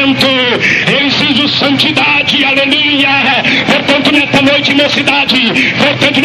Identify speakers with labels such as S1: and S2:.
S1: santo, eu exijo santidade, aleluia. Portanto, nesta noite, mocidade, portanto,